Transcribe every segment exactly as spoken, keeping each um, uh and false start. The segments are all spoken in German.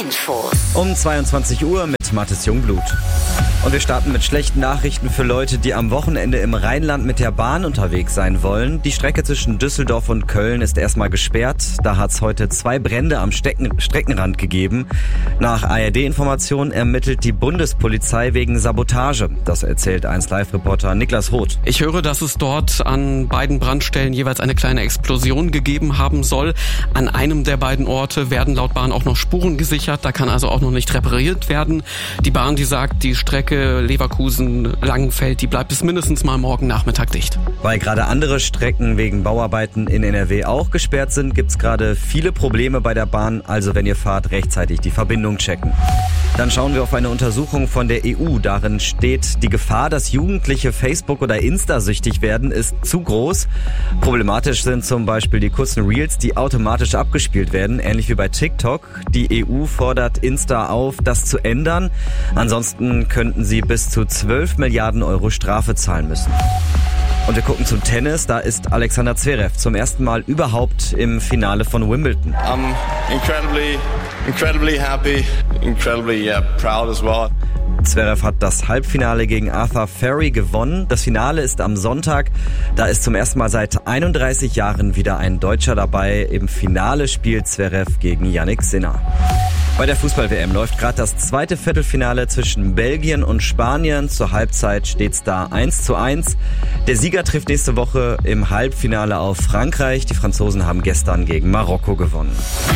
Infos. Um zweiundzwanzig Uhr mit Mathis Jungblut. Und wir starten mit schlechten Nachrichten für Leute, die am Wochenende im Rheinland mit der Bahn unterwegs sein wollen. Die Strecke zwischen Düsseldorf und Köln ist erstmal gesperrt. Da hat es heute zwei Brände am Stecken- Streckenrand gegeben. Nach A R D-Informationen ermittelt die Bundespolizei wegen Sabotage. Das erzählt eins Live-Reporter Niklas Roth. Ich höre, dass es dort an beiden Brandstellen jeweils eine kleine Explosion gegeben haben soll. An einem der beiden Orte werden laut Bahn auch noch Spuren gesichert. Da kann also auch noch nicht repariert werden. Die Bahn, die sagt, die Strecke Leverkusen-Langenfeld, die bleibt bis mindestens mal morgen Nachmittag dicht. Weil gerade andere Strecken wegen Bauarbeiten in N R W auch gesperrt sind, gibt's gerade viele Probleme bei der Bahn. Also wenn ihr fahrt, rechtzeitig die Verbindung checken. Dann schauen wir auf eine Untersuchung von der E U. Darin steht, die Gefahr, dass Jugendliche Facebook- oder Insta-süchtig werden, ist zu groß. Problematisch sind zum Beispiel die kurzen Reels, die automatisch abgespielt werden, ähnlich wie bei TikTok. Die E U fordert Insta auf, das zu ändern. Ansonsten könnten sie bis zu zwölf Milliarden Euro Strafe zahlen müssen. Und wir gucken zum Tennis. Da ist Alexander Zverev zum ersten Mal überhaupt im Finale von Wimbledon. I'm incredibly, incredibly happy, incredibly yeah, proud as well. Zverev hat das Halbfinale gegen Arthur Ferry gewonnen. Das Finale ist am Sonntag. Da ist zum ersten Mal seit einunddreißig Jahren wieder ein Deutscher dabei. Im Finale spielt Zverev gegen Jannik Sinner. Bei der Fußball-W M läuft gerade das zweite Viertelfinale zwischen Belgien und Spanien. Zur Halbzeit steht's da eins zu eins. Der Sieger trifft nächste Woche im Halbfinale auf Frankreich. Die Franzosen haben gestern gegen Marokko gewonnen.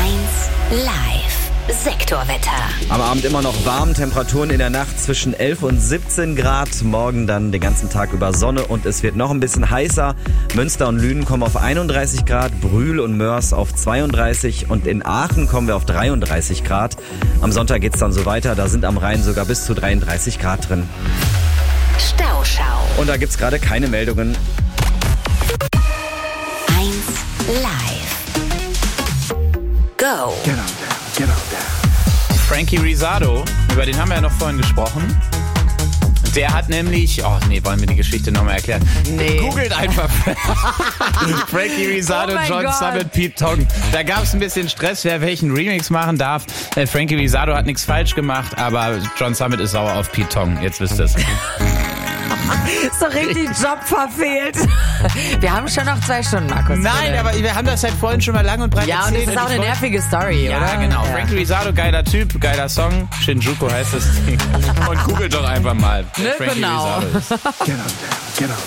eins Live. Sektorwetter. Am Abend immer noch warm, Temperaturen in der Nacht zwischen elf und siebzehn Grad. Morgen dann den ganzen Tag über Sonne und es wird noch ein bisschen heißer. Münster und Lünen kommen auf einunddreißig Grad, Brühl und Mörs auf zweiunddreißig und in Aachen kommen wir auf dreiunddreißig Grad. Am Sonntag geht's dann so weiter, da sind am Rhein sogar bis zu dreiunddreißig Grad drin. Stauschau. Und da gibt's gerade keine Meldungen. eins Live. Go. Get out there. Get out there. Frankie Rizardo, über den haben wir ja noch vorhin gesprochen. Der hat nämlich, oh nee, wollen wir die Geschichte nochmal erklären? Nee. Googelt einfach Frankie Rizardo, Oh mein John Gott. Summit, Pete Tong. Da gab es ein bisschen Stress, wer welchen Remix machen darf. Äh, Frankie Rizardo hat nichts falsch gemacht, aber John Summit ist sauer auf Pete Tong. Jetzt wisst ihr es. Ist doch richtig Job verfehlt. Wir haben schon noch zwei Stunden, Markus. Nein, bitte. aber wir haben das halt vorhin schon mal lang und breit Ja, und erzählt. es ist auch ich eine wollte- nervige Story, Ja, oder? genau. Frankie Rizardo, geiler Typ, geiler Song. Shinjuku heißt das Ding. Und googelt doch einfach mal, wer Ne, Frankie genau. Rizardo ist. Get out there. Get out.